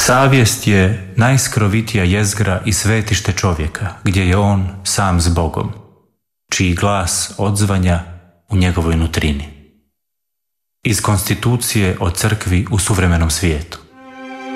Savjest je najskrovitija jezgra i svetište čovjeka, gdje je on sam s Bogom, čiji glas odzvanja u njegovoj nutrini. Iz konstitucije o crkvi u suvremenom svijetu.